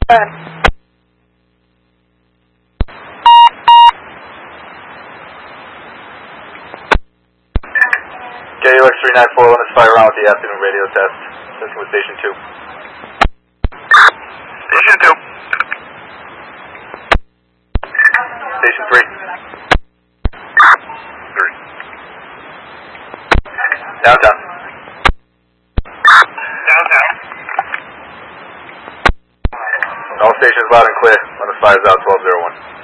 KUX 394, let's fire around with the afternoon radio test. Testing with Station 2. Station 2. Station 3. 3. Downtown. Downtown. All stations loud and clear. Let us fire out 1201.